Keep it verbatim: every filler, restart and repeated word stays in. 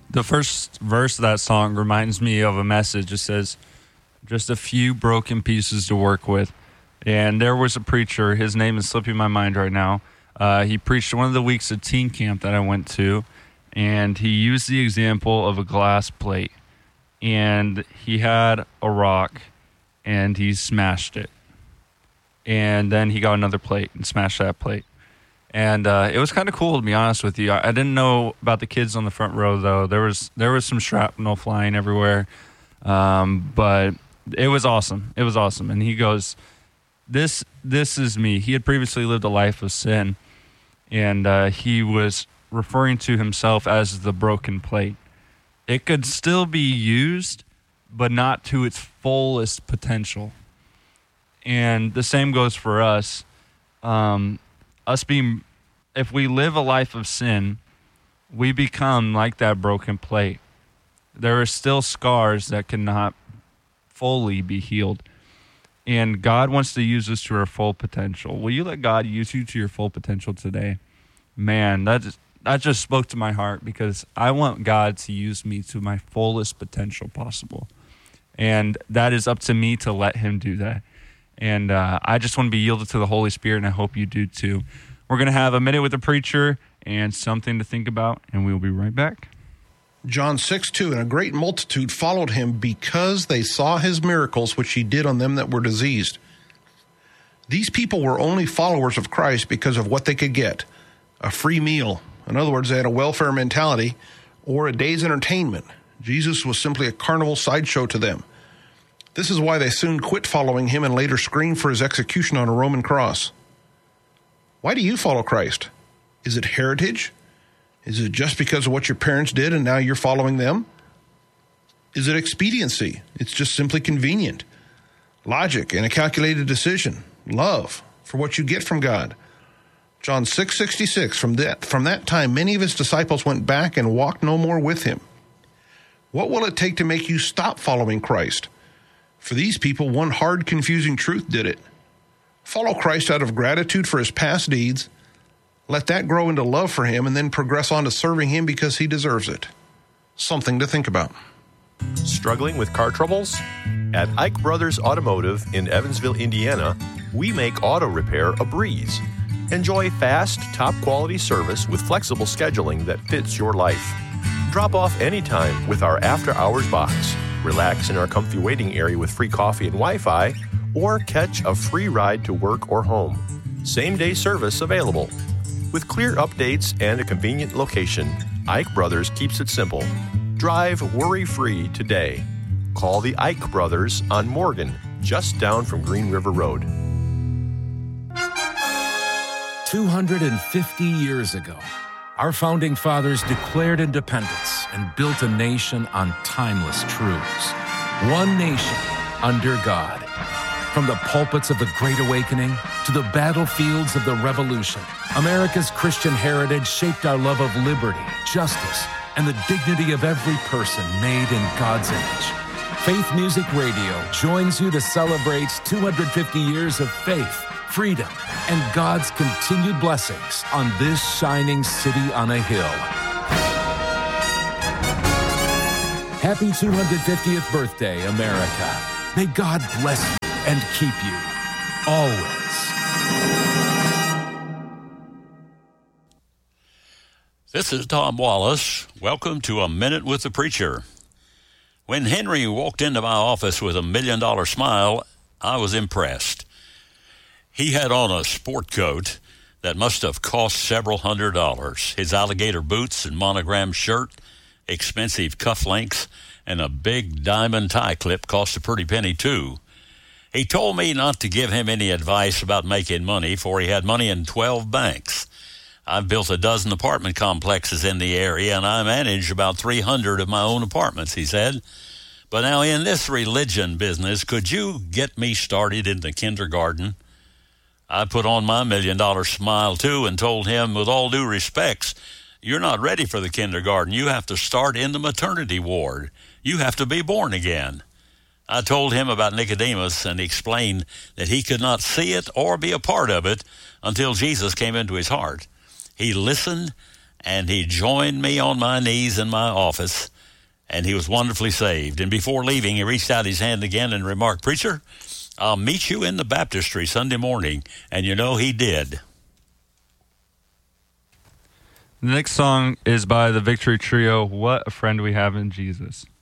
The first verse of that song reminds me of a message. It says, just a few broken pieces to work with. And there was a preacher, his name is slipping my mind right now. Uh, he preached one of the weeks of teen camp that I went to, and he used the example of a glass plate. And he had a rock, and he smashed it. And then he got another plate and smashed that plate. And uh, it was kind of cool, to be honest with you. I, I didn't know about the kids on the front row, though. There was there was some shrapnel flying everywhere. Um, but it was awesome. It was awesome. And he goes, this this is me. He had previously lived a life of sin, and uh, he was referring to himself as the broken plate. It could still be used, but not to its fullest potential. And the same goes for us. Um Us being, if we live a life of sin, we become like that broken plate. There are still scars that cannot fully be healed. And God wants to use us to our full potential. Will you let God use you to your full potential today? Man, that just, that just spoke to my heart, because I want God to use me to my fullest potential possible. And that is up to me to let him do that. And uh, I just want to be yielded to the Holy Spirit, and I hope you do too. We're going to have a minute with the preacher and something to think about, and we'll be right back. John six two, and a great multitude followed him because they saw his miracles, which he did on them that were diseased. These people were only followers of Christ because of what they could get, a free meal. In other words, they had a welfare mentality or a day's entertainment. Jesus was simply a carnival sideshow to them. This is why they soon quit following him and later screamed for his execution on a Roman cross. Why do you follow Christ? Is it heritage? Is it just because of what your parents did and now you're following them? Is it expediency? It's just simply convenient. Logic and a calculated decision. Love for what you get from God. John six sixty-six, from that, from that time many of his disciples went back and walked no more with him. What will it take to make you stop following Christ? For these people, one hard, confusing truth did it. Follow Christ out of gratitude for his past deeds. Let that grow into love for him, and then progress on to serving him because he deserves it. Something to think about. Struggling with car troubles? At Ike Brothers Automotive in Evansville, Indiana, we make auto repair a breeze. Enjoy fast, top-quality service with flexible scheduling that fits your life. Drop off anytime with our after-hours box. Relax in our comfy waiting area with free coffee and Wi-Fi, or catch a free ride to work or home. Same-day service available. With clear updates and a convenient location, Ike Brothers keeps it simple. Drive worry-free today. Call the Ike Brothers on Morgan, just down from Green River Road. two hundred fifty years ago, our founding fathers declared independence and built a nation on timeless truths. One nation under God. From the pulpits of the Great Awakening to the battlefields of the Revolution, America's Christian heritage shaped our love of liberty, justice, and the dignity of every person made in God's image. Faith Music Radio joins you to celebrate two hundred fifty years of faith, freedom, and God's continued blessings on this shining city on a hill. Happy two hundred fiftieth birthday, America. May God bless you and keep you always. This is Tom Wallace. Welcome to A Minute with the Preacher. When Henry walked into my office with a million-dollar smile, I was impressed. He had on a sport coat that must have cost several hundred dollars. His alligator boots and monogrammed shirt, expensive cufflinks, and a big diamond tie clip cost a pretty penny, too. He told me not to give him any advice about making money, for he had money in twelve banks. I've built a dozen apartment complexes in the area, and I manage about three hundred of my own apartments, he said. But now in this religion business, could you get me started in the kindergarten? I put on my million-dollar smile, too, and told him, with all due respects, you're not ready for the kindergarten. You have to start in the maternity ward. You have to be born again. I told him about Nicodemus and explained that he could not see it or be a part of it until Jesus came into his heart. He listened, and he joined me on my knees in my office, and he was wonderfully saved. And before leaving, he reached out his hand again and remarked, "Preacher, I'll meet you in the baptistry Sunday morning." And you know, he did. The next song is by the Victory Trio, What a Friend We Have in Jesus.